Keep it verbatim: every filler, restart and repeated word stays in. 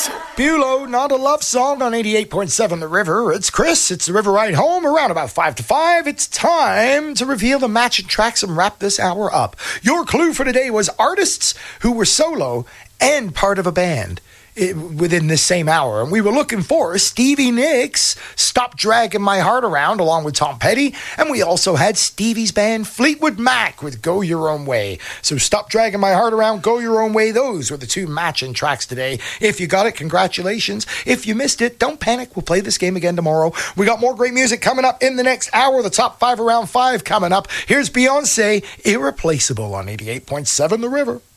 Bulow, Not a Love Song on eighty-eight point seven The River. It's Chris. It's The River Ride Home around about five to five. It's time to reveal the matching tracks and wrap this hour up. Your clue for today was artists who were solo and part of a band It, within this same hour. And we were looking for Stevie Nicks, Stop Dragging My Heart Around, along with Tom Petty. And we also had Stevie's band Fleetwood Mac with Go Your Own Way. So Stop Dragging My Heart Around, Go Your Own Way. Those were the two matching tracks today. If you got it, congratulations. If you missed it, don't panic. We'll play this game again tomorrow. We got more great music coming up in the next hour. The top five around five coming up. Here's Beyonce, Irreplaceable on eighty-eight point seven The River.